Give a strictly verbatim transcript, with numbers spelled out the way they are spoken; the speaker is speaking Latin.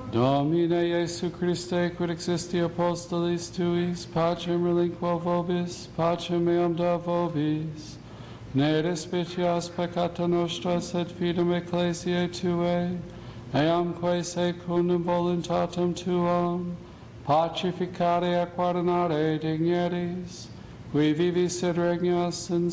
Domine Iesu Christe, quid existi apostolis tuis, pacem relinquo vobis, pacem meam da vobis. Ne despicias peccata nostra, sed fidem ecclesiae Tuae, eamque secundum voluntatem Tuam, pacificare et guardinare digneris, qui vivis et regnas in